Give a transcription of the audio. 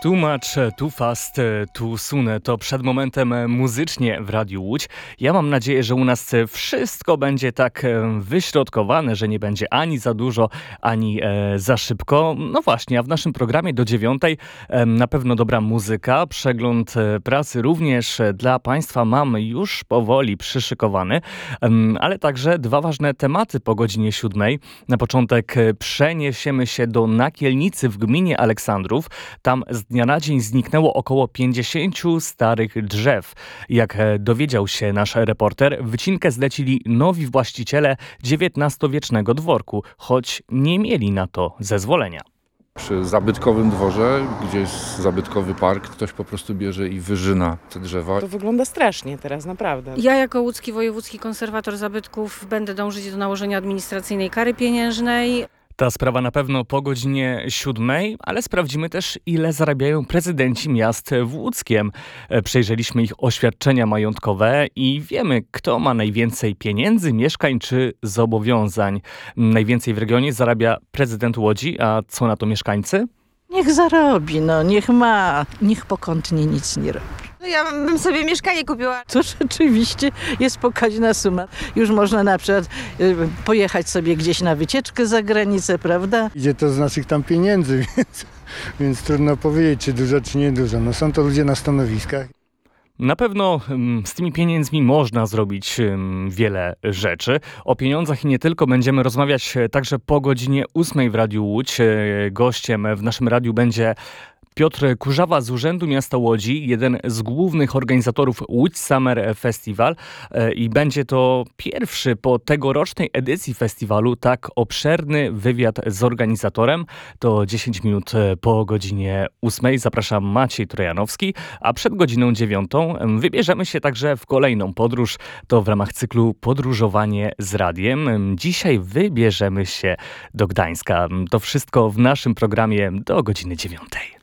Too much, too fast, too soon. To przed momentem muzycznie w Radiu Łódź. Ja mam nadzieję, że u nas wszystko będzie tak wyśrodkowane, że nie będzie ani za dużo, ani za szybko. No właśnie, a w naszym programie do 9:00 na pewno dobra muzyka. Przegląd prasy również dla Państwa mam już powoli przyszykowany, ale także dwa ważne tematy po godzinie 7:00. Na początek przeniesiemy się do Nakielnicy w gminie Aleksandrów. Tam z dnia na dzień zniknęło około 50 starych drzew. Jak dowiedział się nasz reporter, wycinkę zlecili nowi właściciele XIX-wiecznego dworku, choć nie mieli na to zezwolenia. Przy zabytkowym dworze, gdzie jest zabytkowy park, ktoś po prostu bierze i wyżyna te drzewa. To wygląda strasznie teraz, naprawdę. Ja jako łódzki wojewódzki konserwator zabytków będę dążyć do nałożenia administracyjnej kary pieniężnej. Ta sprawa na pewno po godzinie 7:00, ale sprawdzimy też, ile zarabiają prezydenci miast w Łódzkiem. Przejrzeliśmy ich oświadczenia majątkowe i wiemy, kto ma najwięcej pieniędzy, mieszkań czy zobowiązań. Najwięcej w regionie zarabia prezydent Łodzi, a co na to mieszkańcy? Niech zarobi, niech ma, niech pokątnie nic nie robi. Ja bym sobie mieszkanie kupiła. To rzeczywiście jest pokaźna suma. Już można na przykład pojechać sobie gdzieś na wycieczkę za granicę, prawda? Idzie to z naszych tam pieniędzy, więc trudno powiedzieć, czy dużo, czy niedużo. No są to ludzie na stanowiskach. Na pewno z tymi pieniędzmi można zrobić wiele rzeczy. O pieniądzach i nie tylko będziemy rozmawiać także po godzinie 8:00 w Radiu Łódź. Gościem w naszym radiu będzie Piotr Kurzawa z Urzędu Miasta Łodzi, jeden z głównych organizatorów Łódź Summer Festival i będzie to pierwszy po tegorocznej edycji festiwalu tak obszerny wywiad z organizatorem. To 10 minut po godzinie 8:00. Zapraszam, Maciej Trojanowski, a przed godziną 9:00 wybierzemy się także w kolejną podróż. To w ramach cyklu Podróżowanie z Radiem. Dzisiaj wybierzemy się do Gdańska. To wszystko w naszym programie do godziny 9:00.